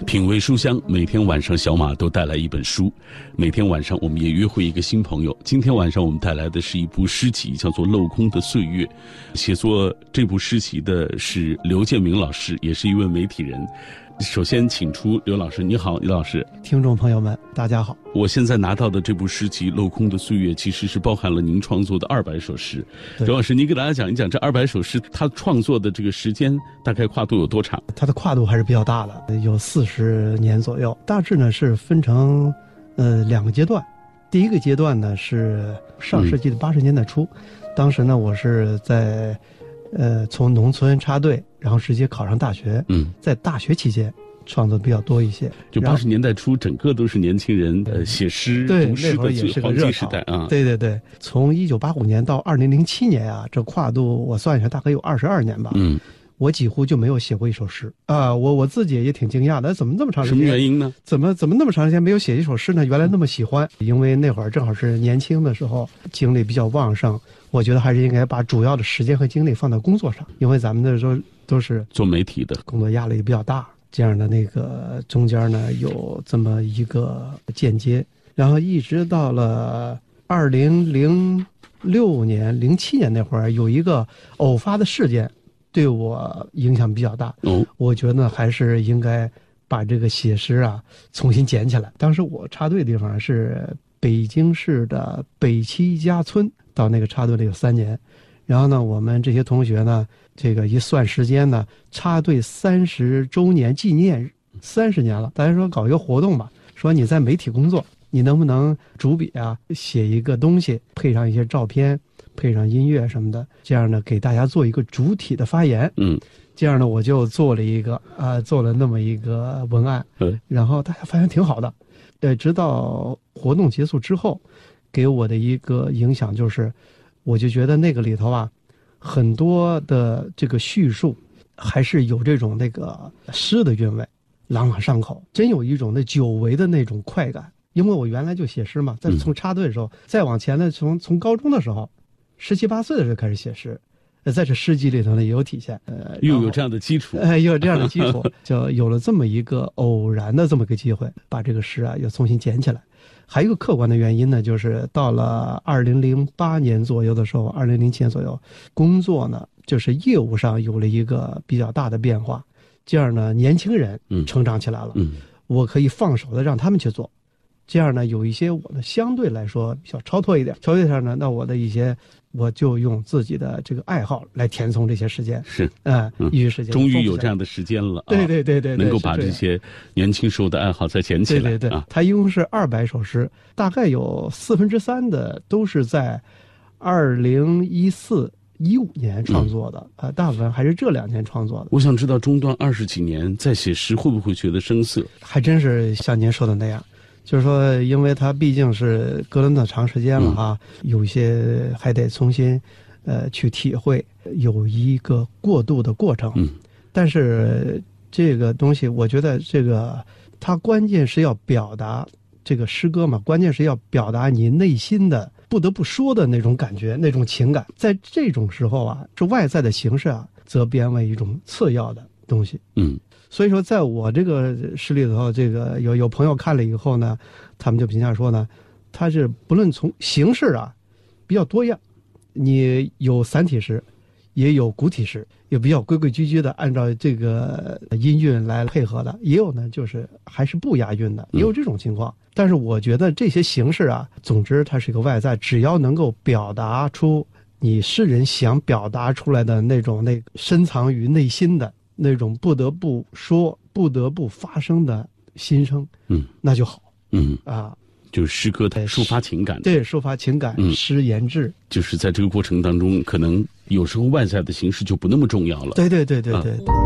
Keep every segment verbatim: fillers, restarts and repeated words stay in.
品味书香，每天晚上小马都带来一本书。每天晚上我们也约会一个新朋友。今天晚上我们带来的是一部诗集，叫做《镂空的岁月》。写作这部诗集的是刘建明老师，也是一位媒体人。首先请出刘老师。你好，刘老师。 听众朋友们大家好。 我现在拿到的这部诗集《镂空的岁月》其实是包含了您创作的二百首诗。刘老师，您给大家讲一讲这二百首诗它创作的这个时间大概跨度有多长？ 它的跨度还是比较大的，有四十年左右。大致呢是分成呃两个阶段。第一个阶段呢是上世纪的八十年代初、嗯、当时呢我是在呃从农村插队，然后直接考上大学。嗯，在大学期间创作比较多一些。 就八十年代初整个都是年轻人呃写诗读诗的这个黄金时代啊。 对对对，从一九八五年到二零零七年啊，这跨度我算一下大概有二十二年吧。嗯，我几乎就没有写过一首诗啊！我我自己也挺惊讶的，怎么那么长时间？ 什么原因呢？ 怎么怎么那么长时间没有写一首诗呢？原来那么喜欢，因为那会儿正好是年轻的时候，精力比较旺盛。我觉得还是应该把主要的时间和精力放到工作上，因为咱们那时候都是做媒体的， 工作压力比较大。这样的那个中间呢有这么一个间接，然后一直到了二零零六年、零七年那会儿，有一个偶发的事件。对我影响比较大，哦，我觉得还是应该把这个写诗啊重新捡起来。当时我插队的地方是北京市的北七家村，到那个插队了有三年，然后呢，我们这些同学呢，这个一算时间呢，插队三十周年纪念日，三十年了。大家说搞一个活动吧，说你在媒体工作，你能不能主笔啊写一个东西，配上一些照片。配上音乐什么的，这样呢给大家做一个主体的发言。嗯，这样呢我就做了一个啊、呃，做了那么一个文案。嗯，然后大家发现挺好的。呃，直到活动结束之后，给我的一个影响就是，我就觉得那个里头啊，很多的这个叙述还是有这种那个诗的韵味，朗朗上口，真有一种那久违的那种快感。因为我原来就写诗嘛，在从插队的时候，嗯、再往前呢，从从高中的时候。十七八岁的时候开始写诗，呃，在这诗集里头呢也有体现，呃， 又有这样的基础， 呃，又有这样的基础，就有了这么一个偶然的这么个机会，把这个诗啊又重新捡起来。还有一个客观的原因呢，就是到了二零零八年左右的时候，二零零七年左右，工作呢就是业务上有了一个比较大的变化，这样呢年轻人成长起来了，嗯，我可以放手的让他们去做。这样呢，有一些我呢相对来说比较超脱一点，超脱一点呢，那我的一些我就用自己的这个爱好来填充这些时间， 是， 呃、嗯，业余时间， 终于有这样的时间了， 对对对 对, 对， 能够把这些年轻时候的爱好再捡起来， 对对对，啊，它一共是二百首诗，大概有四分之三的都是在二零一四。一五年创作的，嗯、呃，大部分还是这两年创作的。 我想知道中断二十几年再写诗，会不会觉得生涩？ 还真是像您说的那样，就是说，因为它毕竟是隔了那么长时间了啊，嗯、有一些还得重新，呃，去体会，有一个过渡的过程。嗯，但是这个东西，我觉得这个它关键是要表达这个诗歌嘛，关键是要表达你内心的。不得不说的那种感觉，那种情感，在这种时候啊，这外在的形式啊，则变为一种次要的东西。嗯，所以说，在我这个诗里头，这个有有朋友看了以后呢，他们就评价说呢，它是不论从形式啊，比较多样，你有散体诗，也有古体诗，也比较规规矩矩的按照这个音韵来配合的，也有呢就是还是不押韵的，也有这种情况。嗯，但是我觉得这些形式啊，总之它是一个外在，只要能够表达出你诗人想表达出来的那种那深藏于内心的那种不得不说、不得不发生的心声，嗯，那就好，嗯啊， 就是诗歌的抒发情感， 对，抒发情感，嗯，诗言志， 就是在这个过程当中，可能有时候外在的形式就不那么重要了。 对对对对对。啊，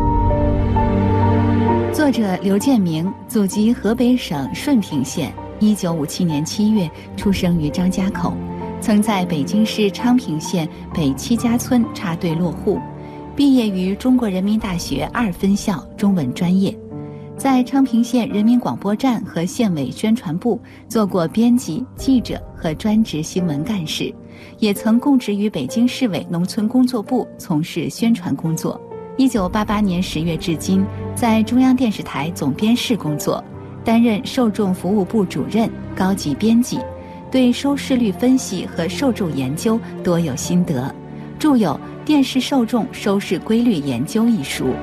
作者刘建明，祖籍河北省顺平县，一九五七年七月出生于张家口，曾在北京市昌平县北七家村插队落户，毕业于中国人民大学二分校中文专业，在昌平县人民广播站和县委宣传部做过编辑、记者和专职新闻干事，也曾供职于北京市委农村工作部从事宣传工作。 一九八八年十月至今，在中央电视台总编室工作，担任受众服务部主任、高级编辑，对收视率分析和受众研究多有心得，著有《电视受众收视规律研究》一书。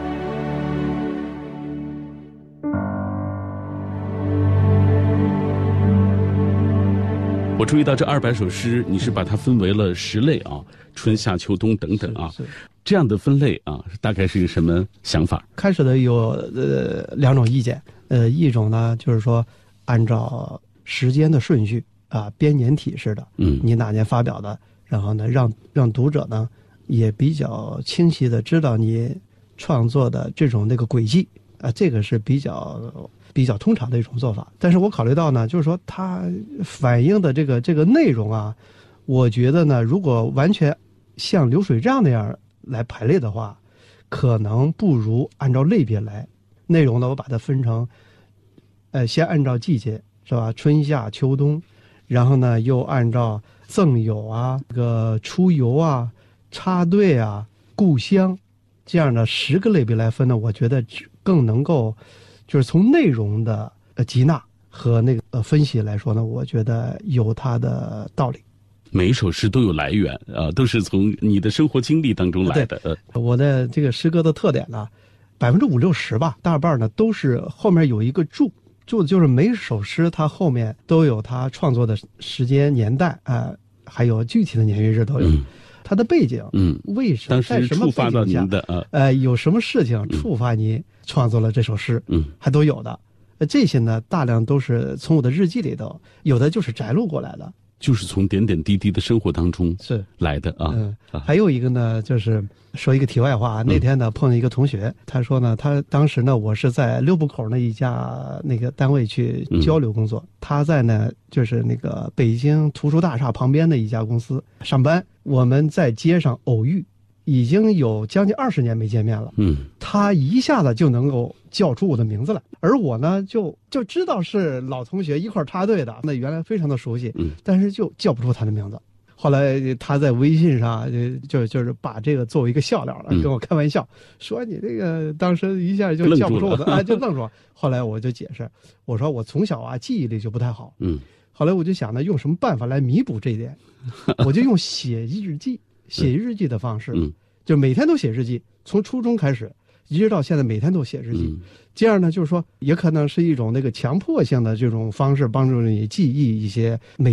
我注意到这二百首诗，你是把它分为了十类啊，春夏秋冬等等啊，这样的分类啊，大概是一个什么想法？ 开始的有呃两种意见，呃，一种呢就是说按照时间的顺序啊，编年体式的，嗯，你哪年发表的，然后呢让让读者呢也比较清晰的知道你创作的这种那个轨迹啊，这个是比较。比较通常的一种做法，但是我考虑到呢，就是说它反映的这个这个内容啊，我觉得呢，如果完全像流水账那样来排列的话，可能不如按照类别来。内容呢，我把它分成，呃，先按照季节是吧，春夏秋冬，然后呢又按照赠友啊、这个出游啊、插队啊、故乡这样的十个类别来分呢，我觉得更能够。就是从内容的呃集纳和那个呃分析来说呢，我觉得有它的道理。 每一首诗都有来源啊、呃，都是从你的生活经历当中来的。 对，我的这个诗歌的特点呢，百分之五六十吧，大半呢都是后面有一个注，注就是每首诗它后面都有它创作的时间、年代啊、呃，还有具体的年月日都有。嗯，它的背景， 嗯， 为什么在什么触发到您的啊？ 呃，有什么事情触发您创作了这首诗？ 嗯， 还都有的。呃，这些呢，大量都是从我的日记里头，有的就是摘录过来的， 就是从点点滴滴的生活当中是来的啊。 嗯，还有一个呢，就是说一个题外话，那天呢碰见一个同学，他说呢，他当时呢，我是在六部口那一家那个单位去交流工作，嗯、他在呢就是那个北京图书大厦旁边的一家公司上班，我们在街上偶遇，已经有将近二十年没见面了。 嗯， 他一下子就能够叫出我的名字来，而我呢就就知道是老同学一块插队的，那原来非常的熟悉， 嗯， 但是就叫不出他的名字。后来他在微信上就就是把这个作为一个笑料了， 嗯、 跟我开玩笑说你这个当时一下就叫不出我的啊，就愣住了。后来我就解释，我说我从小啊记忆力就不太好， 嗯， 后来我就想呢，用什么办法来弥补这一点？我就用写日记，写日记的方式， 嗯， 就每天都写日记，从初中开始，一直到现在每天都写日记。 嗯、 这样呢，就是说也可能是一种那个强迫性的这种方式，帮助你记忆一些每。